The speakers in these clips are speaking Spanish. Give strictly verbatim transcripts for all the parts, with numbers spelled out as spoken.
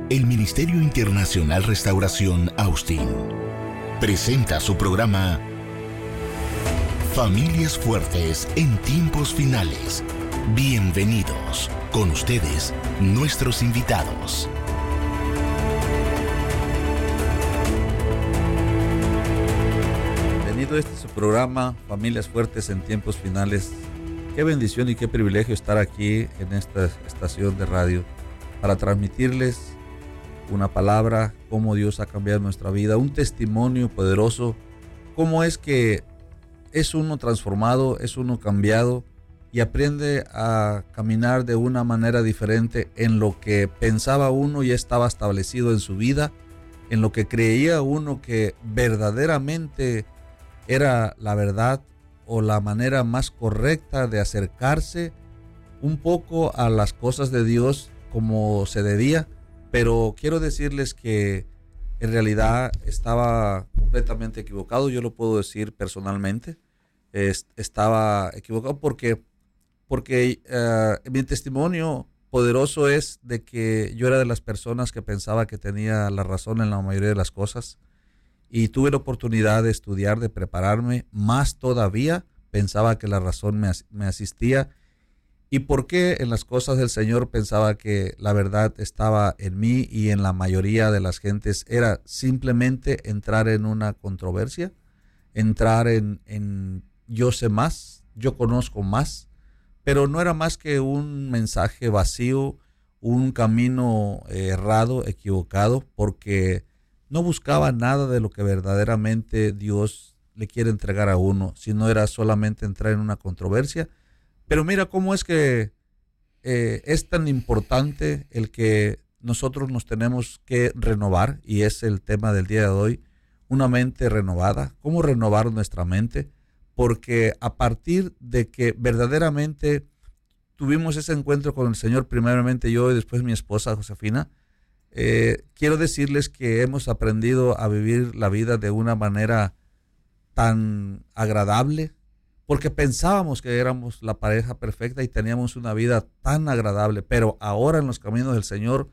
El Ministerio Internacional Restauración Austin presenta su programa Familias Fuertes en Tiempos Finales. Bienvenidos. Con ustedes, nuestros invitados. Bienvenido a este su programa Familias Fuertes en Tiempos Finales. Qué bendición y qué privilegio estar aquí en esta estación de radio para transmitirles una palabra, cómo Dios ha cambiado nuestra vida, un testimonio poderoso, cómo es que es uno transformado, es uno cambiado y aprende a caminar de una manera diferente en lo que pensaba uno y estaba establecido en su vida, en lo que creía uno que verdaderamente era la verdad o la manera más correcta de acercarse un poco a las cosas de Dios como se debía. Pero quiero decirles que en realidad estaba completamente equivocado. Yo lo puedo decir personalmente. Es, estaba equivocado porque, porque uh, mi testimonio poderoso es de que yo era de las personas que pensaba que tenía la razón en la mayoría de las cosas. Y tuve la oportunidad de estudiar, de prepararme. Más todavía pensaba que la razón me, me asistía. ¿Y por qué en las cosas del Señor pensaba que la verdad estaba en mí y en la mayoría de las gentes? Era simplemente entrar en una controversia, entrar en, en yo sé más, yo conozco más, pero no era más que un mensaje vacío, un camino errado, equivocado, porque no buscaba nada de lo que verdaderamente Dios le quiere entregar a uno, sino era solamente entrar en una controversia. Pero mira cómo es que eh, es tan importante el que nosotros nos tenemos que renovar, y es el tema del día de hoy, una mente renovada. ¿Cómo renovar nuestra mente? Porque a partir de que verdaderamente tuvimos ese encuentro con el Señor, primeramente yo y después mi esposa Josefina, eh, quiero decirles que hemos aprendido a vivir la vida de una manera tan agradable, porque pensábamos que éramos la pareja perfecta y teníamos una vida tan agradable, pero ahora en los caminos del Señor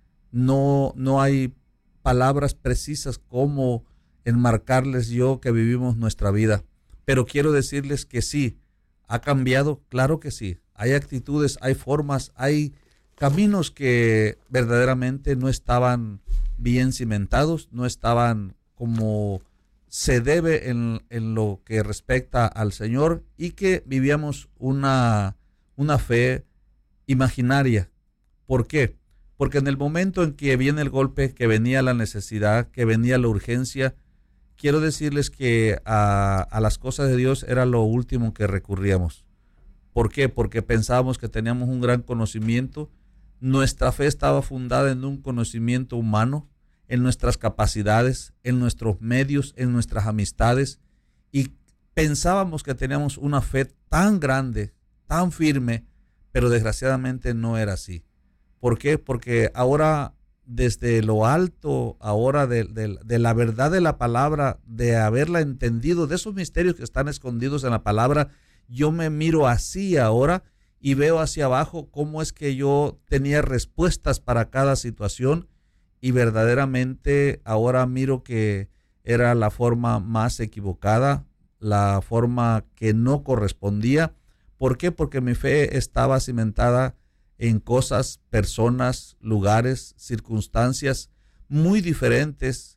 no, no hay palabras precisas como enmarcarles yo que vivimos nuestra vida. Pero quiero decirles que sí, ha cambiado, claro que sí. Hay actitudes, hay formas, hay caminos que verdaderamente no estaban bien cimentados, no estaban como se debe en, en lo que respecta al Señor, y que vivíamos una, una fe imaginaria. ¿Por qué? Porque en el momento en que viene el golpe, que venía la necesidad, que venía la urgencia, quiero decirles que a, a las cosas de Dios era lo último que recurríamos. ¿Por qué? Porque pensábamos que teníamos un gran conocimiento. Nuestra fe estaba fundada en un conocimiento humano, en nuestras capacidades, en nuestros medios, en nuestras amistades, y pensábamos que teníamos una fe tan grande, tan firme, pero desgraciadamente no era así. ¿Por qué? Porque ahora desde lo alto, ahora de, de, de la verdad de la palabra, de haberla entendido, de esos misterios que están escondidos en la palabra, yo me miro así ahora y veo hacia abajo cómo es que yo tenía respuestas para cada situación. Y verdaderamente ahora miro que era la forma más equivocada, la forma que no correspondía. ¿Por qué? Porque mi fe estaba cimentada en cosas, personas, lugares, circunstancias muy diferentes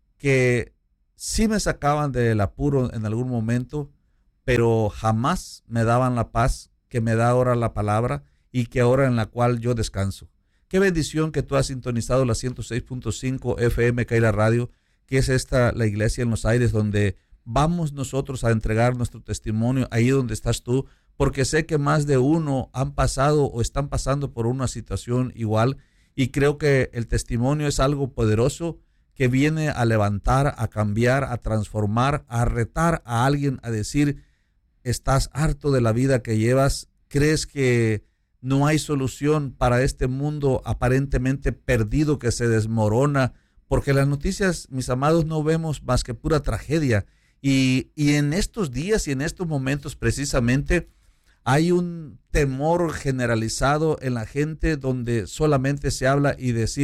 que sí me sacaban del apuro en algún momento, pero jamás me daban la paz que me da ahora la palabra y que ahora en la cual yo descanso. Qué bendición que tú has sintonizado la ciento seis punto cinco F M Kaila Radio, que es esta la iglesia en los aires donde vamos nosotros a entregar nuestro testimonio ahí donde estás tú, porque sé que más de uno han pasado o están pasando por una situación igual, y creo que el testimonio es algo poderoso que viene a levantar, a cambiar, a transformar, a retar a alguien a decir: estás harto de la vida que llevas, crees que no hay solución para este mundo aparentemente perdido que se desmorona, porque las noticias, mis amados, no vemos más que pura tragedia. Y, y en estos días y en estos momentos precisamente hay un temor generalizado en la gente donde solamente se habla y decir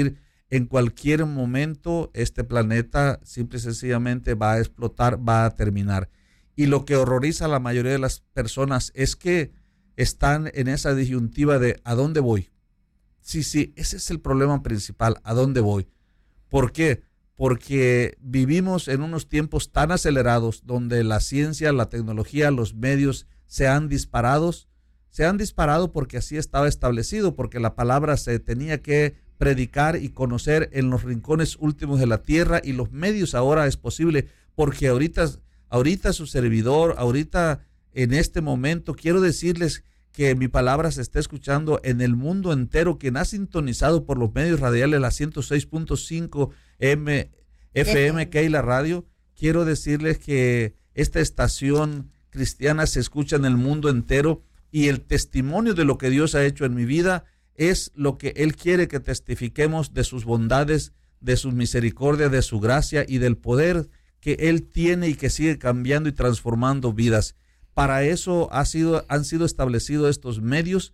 En cualquier momento este planeta simple y sencillamente va a explotar, va a terminar. Y lo que horroriza a la mayoría de las personas es que están en esa disyuntiva de ¿a dónde voy? Sí, sí, ese es el problema principal, ¿a dónde voy? ¿Por qué? Porque vivimos en unos tiempos tan acelerados donde la ciencia, la tecnología, los medios se han disparado, se han disparado porque así estaba establecido, porque la palabra se tenía que predicar y conocer en los rincones últimos de la tierra, y los medios ahora es posible, porque ahorita, ahorita su servidor, ahorita en este momento, quiero decirles que mi palabra se está escuchando en el mundo entero. Quien ha sintonizado por los medios radiales la ciento seis punto cinco M F M Keila Radio, quiero decirles que esta estación cristiana se escucha en el mundo entero, y el testimonio de lo que Dios ha hecho en mi vida es lo que Él quiere que testifiquemos de sus bondades, de su misericordia, de su gracia y del poder que Él tiene y que sigue cambiando y transformando vidas. Para eso ha sido, han sido establecidos estos medios,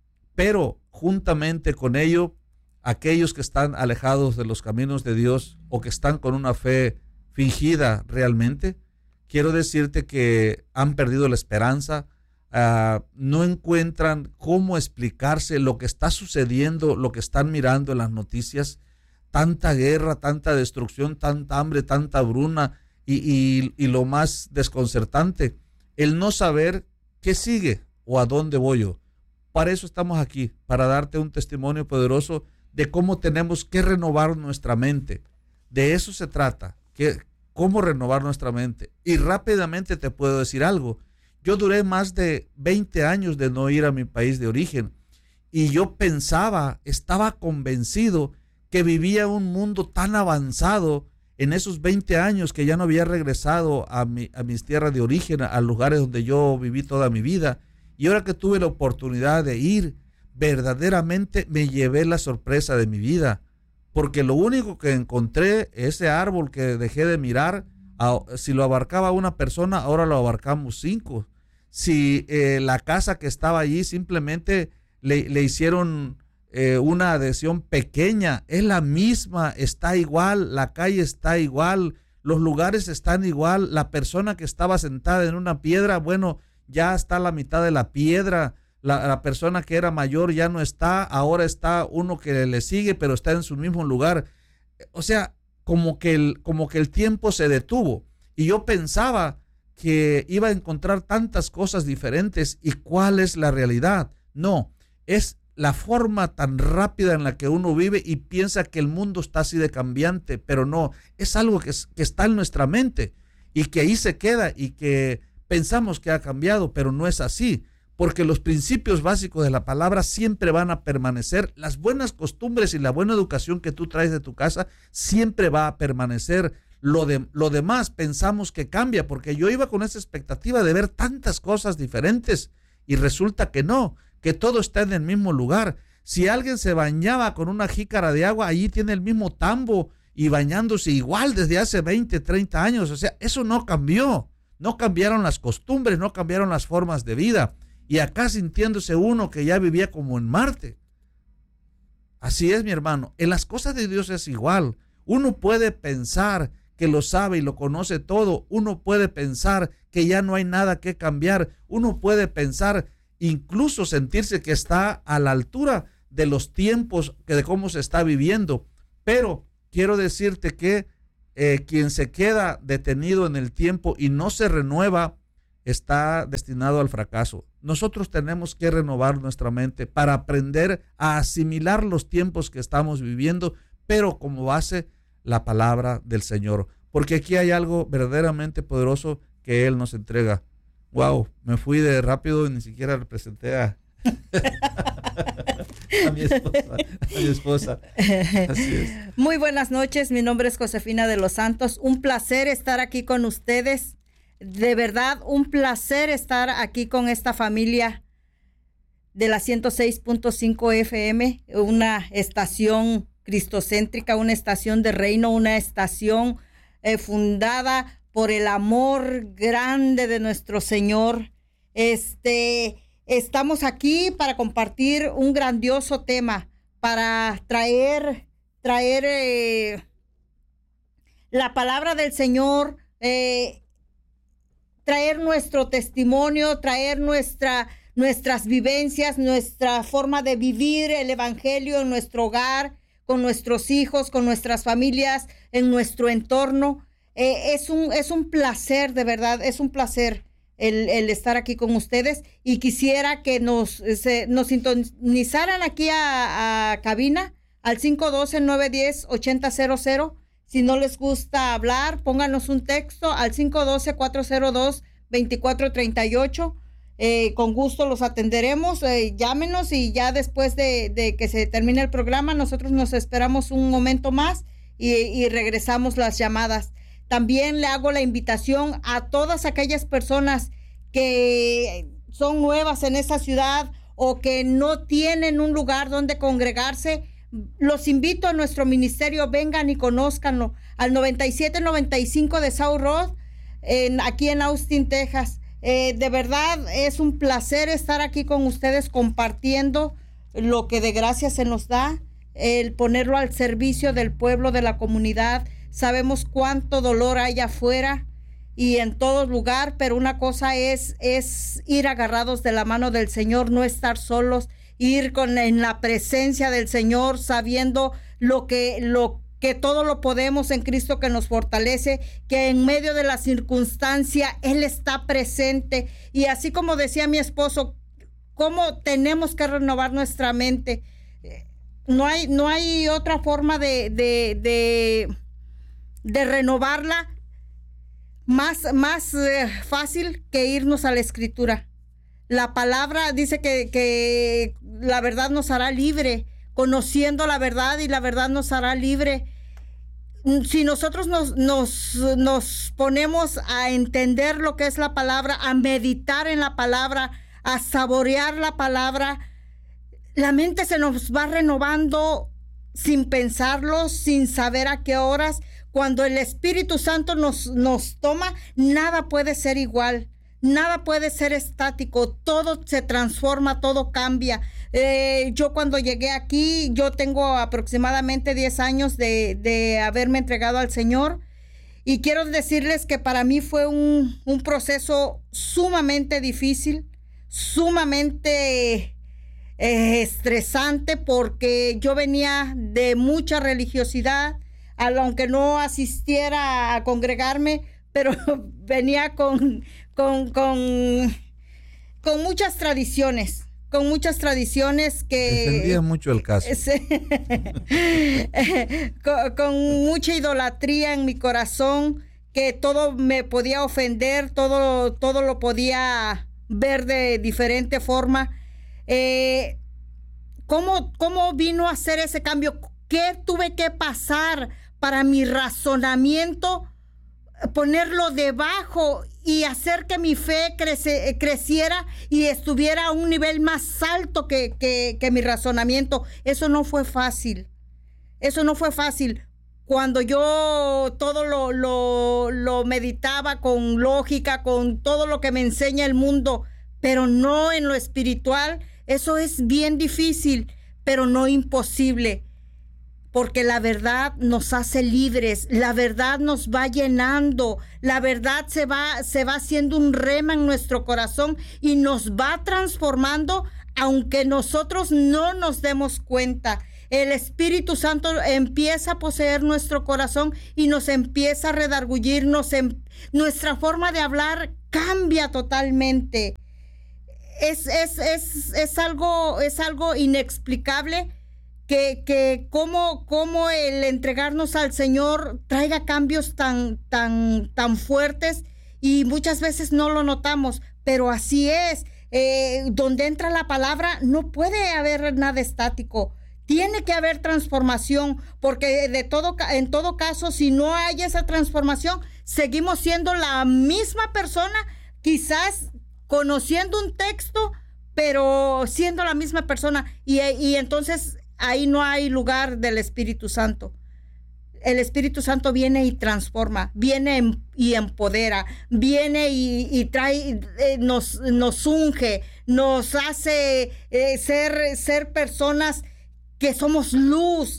pero juntamente con ello, aquellos que están alejados de los caminos de Dios o que están con una fe fingida realmente, quiero decirte que han perdido la esperanza, uh, no encuentran cómo explicarse lo que está sucediendo, lo que están mirando en las noticias, tanta guerra, tanta destrucción, tanta hambre, tanta hambruna y, y, y lo más desconcertante, el no saber qué sigue o a dónde voy yo. Para eso estamos aquí, para darte un testimonio poderoso de cómo tenemos que renovar nuestra mente. De eso se trata, que, cómo renovar nuestra mente. Y rápidamente te puedo decir algo. Yo duré más de veinte años de no ir a mi país de origen, y yo pensaba, estaba convencido que vivía un mundo tan avanzado en esos veinte años que ya no había regresado a, mi, a mis tierras de origen, a lugares donde yo viví toda mi vida. Y ahora que tuve la oportunidad de ir, verdaderamente me llevé la sorpresa de mi vida, porque lo único que encontré, ese árbol que dejé de mirar, a, si lo abarcaba una persona, ahora lo abarcamos cinco. Si eh, la casa que estaba allí simplemente le, le hicieron eh, una adhesión pequeña, es la misma, está igual, la calle está igual, los lugares están igual, la persona que estaba sentada en una piedra, bueno, ya está la mitad de la piedra. La, la persona que era mayor ya no está, ahora está uno que le sigue, pero está en su mismo lugar. O sea, como que el, como que el tiempo se detuvo. Y yo pensaba que iba a encontrar tantas cosas diferentes. ¿Y cuál es la realidad? No, es la forma tan rápida en la que uno vive y piensa que el mundo está así de cambiante, pero no, es algo que, es, que está en nuestra mente y que ahí se queda y que pensamos que ha cambiado, pero no es así. Porque los principios básicos de la palabra siempre van a permanecer, las buenas costumbres y la buena educación que tú traes de tu casa siempre va a permanecer. Lo, de, lo demás pensamos que cambia, porque yo iba con esa expectativa de ver tantas cosas diferentes y resulta que no, que todo está en el mismo lugar. Si alguien se bañaba con una jícara de agua, allí tiene el mismo tambo y bañándose igual desde hace veinte, treinta años. O sea, eso no cambió, no cambiaron las costumbres, no cambiaron las formas de vida. Y acá sintiéndose uno que ya vivía como en Marte. Así es, mi hermano. En las cosas de Dios es igual. Uno puede pensar que lo sabe y lo conoce todo. Uno puede pensar que ya no hay nada que cambiar. Uno puede pensar, incluso sentirse que está a la altura de los tiempos, que de cómo se está viviendo. Pero quiero decirte que eh, quien se queda detenido en el tiempo y no se renueva, está destinado al fracaso. Nosotros tenemos que renovar nuestra mente para aprender a asimilar los tiempos que estamos viviendo, pero como base la palabra del Señor. Porque aquí hay algo verdaderamente poderoso que Él nos entrega. Wow, me fui de rápido y ni siquiera representé a, a mi esposa. A mi esposa. Así es. Muy buenas noches, mi nombre es Josefina de los Santos. Un placer estar aquí con ustedes. De verdad, un placer estar aquí con esta familia de la ciento seis punto cinco F M, una estación cristocéntrica, una estación de reino, una estación eh, fundada por el amor grande de nuestro Señor. Este, estamos aquí para compartir un grandioso tema, para traer traer eh, la palabra del Señor, eh, traer nuestro testimonio, traer nuestra, nuestras vivencias, nuestra forma de vivir el evangelio en nuestro hogar, con nuestros hijos, con nuestras familias, en nuestro entorno. Eh, es un, es un placer, de verdad, es un placer el, el estar aquí con ustedes, y quisiera que nos, se, nos sintonizaran aquí a, a cabina al cinco uno dos, nueve uno cero, ocho cero cero cero. Si no les gusta hablar, pónganos un texto al cinco uno dos, cuatro cero dos, dos cuatro tres ocho. Eh, con gusto los atenderemos. Eh, llámenos, y ya después de, de que se termine el programa, nosotros nos esperamos un momento más y, y regresamos las llamadas. También le hago la invitación a todas aquellas personas que son nuevas en esta ciudad o que no tienen un lugar donde congregarse. Los invito a nuestro ministerio, vengan y conózcanlo, al noventa y siete noventa y cinco de South Road, en, aquí en Austin, Texas. Eh, de verdad es un placer estar aquí con ustedes compartiendo lo que de gracia se nos da, el ponerlo al servicio del pueblo, de la comunidad. Sabemos cuánto dolor hay afuera y en todo lugar, pero una cosa es, es ir agarrados de la mano del Señor, no estar solos, ir con, en la presencia del Señor, sabiendo lo que, lo que todo lo podemos en Cristo que nos fortalece, que en medio de la circunstancia Él está presente. Y así como decía mi esposo, cómo tenemos que renovar nuestra mente. No hay, no hay otra forma de, de, de, de renovarla más, más eh, fácil que irnos a la Escritura. La palabra dice que, que la verdad nos hará libre, conociendo la verdad, y la verdad nos hará libre. Si nosotros nos, nos, nos ponemos a entender lo que es la palabra, a meditar en la palabra, a saborear la palabra, la mente se nos va renovando sin pensarlo, sin saber a qué horas. Cuando el Espíritu Santo nos, nos toma, nada puede ser igual. Nada puede ser estático, todo se transforma, todo cambia. Eh, yo cuando llegué aquí, yo tengo aproximadamente diez años de, de haberme entregado al Señor, y quiero decirles que para mí fue un, un proceso sumamente difícil, sumamente eh, estresante, porque yo venía de mucha religiosidad, aunque no asistiera a congregarme, pero venía con... Con, con, con muchas tradiciones, con muchas tradiciones que... Defendía mucho el caso. con, con mucha idolatría en mi corazón, que todo me podía ofender, todo, todo lo podía ver de diferente forma. Eh, ¿cómo, ¿Cómo vino a hacer ese cambio? ¿Qué tuve que pasar para mi razonamiento ponerlo debajo y hacer que mi fe crece, creciera y estuviera a un nivel más alto que, que, que mi razonamiento? Eso no fue fácil. Eso no fue fácil. Cuando yo todo lo, lo, lo meditaba con lógica, con todo lo que me enseña el mundo, pero no en lo espiritual, eso es bien difícil, pero no imposible. Porque la verdad nos hace libres, la verdad nos va llenando, la verdad se va, se va haciendo un rema en nuestro corazón y nos va transformando, aunque nosotros no nos demos cuenta. El Espíritu Santo empieza a poseer nuestro corazón y nos empieza a redargullir, nos em, nuestra forma de hablar cambia totalmente. Es, es, es, es, algo, es algo inexplicable. Que, que cómo, cómo el entregarnos al Señor traiga cambios tan, tan, tan fuertes, y muchas veces no lo notamos, pero así es. Eh, donde entra la palabra no puede haber nada estático, tiene que haber transformación, porque de todo, en todo caso, si no hay esa transformación, seguimos siendo la misma persona, quizás conociendo un texto, pero siendo la misma persona, y, y entonces ahí no hay lugar del Espíritu Santo. El Espíritu Santo viene y transforma, viene y empodera, viene y, y trae, eh, nos, nos unge, nos hace eh, ser, ser personas que somos luz,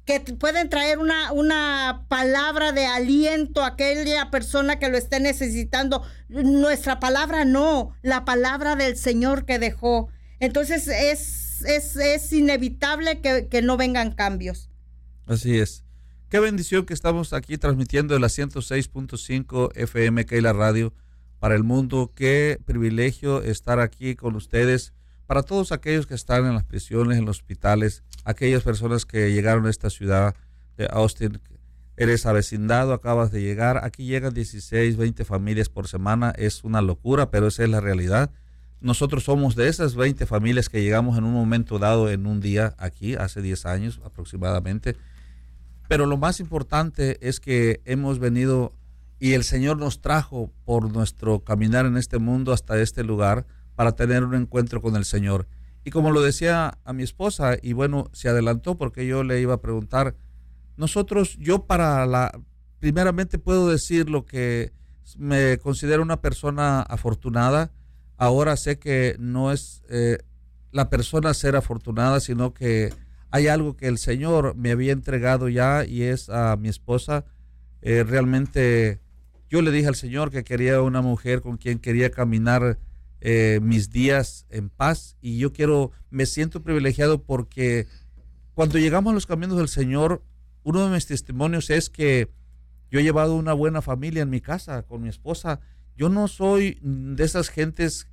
que pueden traer una, una palabra de aliento a aquella persona que lo esté necesitando. Nuestra palabra no, la palabra del Señor que dejó. Entonces es, es, es inevitable que, que no vengan cambios. Así es. Qué bendición que estamos aquí transmitiendo de la ciento seis punto cinco F M Keila Radio para el mundo. Qué privilegio estar aquí con ustedes. Para todos aquellos que están en las prisiones, en los hospitales, aquellas personas que llegaron a esta ciudad de Austin, eres avecindado, acabas de llegar, aquí llegan dieciséis, veinte familias por semana, es una locura, pero esa es la realidad. Nosotros somos de esas veinte familias que llegamos en un momento dado, en un día aquí, hace diez años aproximadamente, pero lo más importante es que hemos venido y el Señor nos trajo por nuestro caminar en este mundo hasta este lugar, para tener un encuentro con el Señor. Y como lo decía a mi esposa, y bueno, se adelantó porque yo le iba a preguntar, nosotros, yo para la, primeramente puedo decir lo que me considero una persona afortunada. Ahora sé que no es eh, la persona ser afortunada, sino que hay algo que el Señor me había entregado ya, y es a mi esposa. Eh, realmente yo le dije al Señor que quería una mujer con quien quería caminar Eh, mis días en paz, y yo quiero, me siento privilegiado porque cuando llegamos a los caminos del Señor, uno de mis testimonios es que yo he llevado una buena familia en mi casa con mi esposa. Yo no soy de esas gentes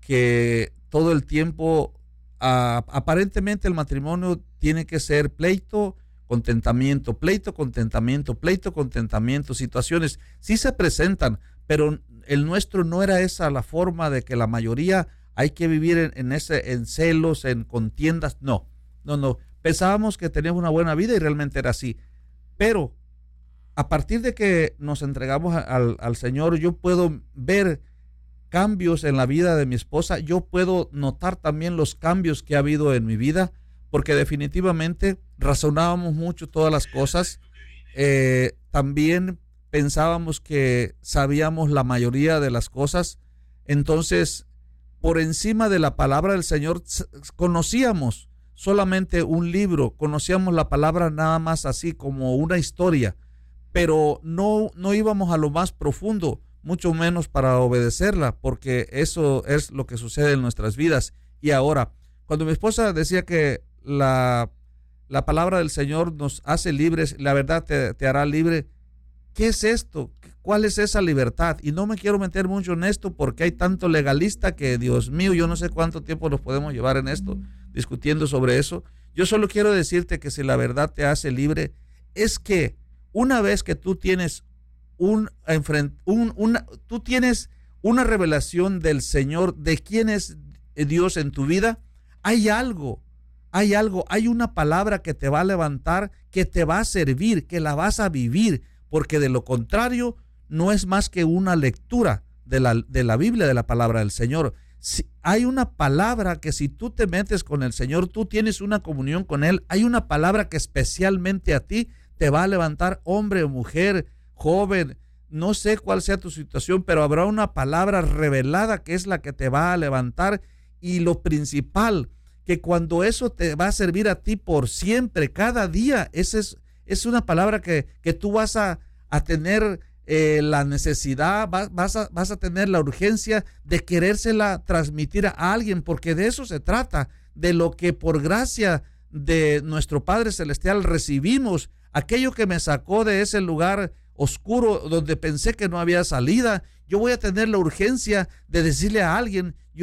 que todo el tiempo, uh, aparentemente el matrimonio tiene que ser pleito, contentamiento, pleito, contentamiento, pleito, contentamiento. Situaciones sí se presentan, pero el nuestro no era esa la forma de que la mayoría hay que vivir en, en ese, en celos, en contiendas. No, no, no. Pensábamos que teníamos una buena vida y realmente era así. Pero a partir de que nos entregamos a, al, al Señor, yo puedo ver cambios en la vida de mi esposa. Yo puedo notar también los cambios que ha habido en mi vida, porque definitivamente razonábamos mucho todas las cosas. Eh, también pensábamos que sabíamos la mayoría de las cosas. Entonces, por encima de la palabra del Señor, conocíamos solamente un libro, conocíamos la palabra nada más así como una historia, pero no, no íbamos a lo más profundo, mucho menos para obedecerla, porque eso es lo que sucede en nuestras vidas. Y ahora, cuando mi esposa decía que la, la palabra del Señor nos hace libres, la verdad te, te hará libre, ¿qué es esto? ¿Cuál es esa libertad? Y no me quiero meter mucho en esto porque hay tanto legalista que, Dios mío, yo no sé cuánto tiempo nos podemos llevar en esto, discutiendo sobre eso. Yo solo quiero decirte que si la verdad te hace libre, es que una vez que tú tienes un, un, una, tú tienes una revelación del Señor, de quién es Dios en tu vida, hay algo, hay algo, hay una palabra que te va a levantar, que te va a servir, que la vas a vivir, porque de lo contrario no es más que una lectura de la, de la Biblia, de la palabra del Señor. Si, hay una palabra que si tú te metes con el Señor, tú tienes una comunión con Él, hay una palabra que especialmente a ti te va a levantar, hombre o mujer, joven, no sé cuál sea tu situación, pero habrá una palabra revelada que es la que te va a levantar. Y lo principal, que cuando eso te va a servir a ti por siempre, cada día, ese es Es una palabra que, que tú vas a, a tener eh, la necesidad, vas, vas, a, vas a tener la urgencia de querérsela transmitir a alguien, porque de eso se trata, de lo que por gracia de nuestro Padre Celestial recibimos, aquello que me sacó de ese lugar oscuro donde pensé que no había salida. Yo voy a tener la urgencia de decirle a alguien,